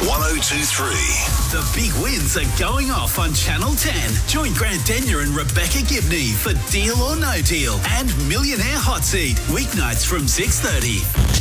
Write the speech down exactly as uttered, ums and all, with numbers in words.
one oh two three. The big wins are going off on Channel ten. Join Grant Denyer and Rebecca Gibney for Deal or No Deal and Millionaire Hot Seat, weeknights from six thirty.